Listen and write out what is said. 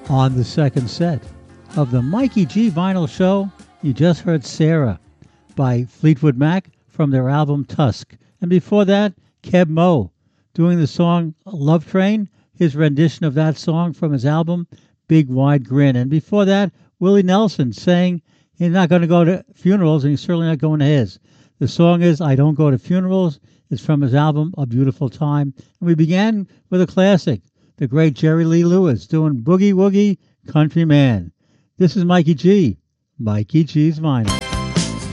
On the second set of the Mikey G Vinyl Show, you just heard Sarah by Fleetwood Mac from their album Tusk. And before that, Keb Mo doing the song Love Train, his rendition of that song from his album Big Wide Grin. And before that, Willie Nelson saying he's not going to go to funerals and he's certainly not going to his. The song is I Don't Go to Funerals. It's from his album A Beautiful Time. And we began with a classic, the great Jerry Lee Lewis doing Boogie Woogie Country Man. This is Mikey G, Mikey G's Vinyl.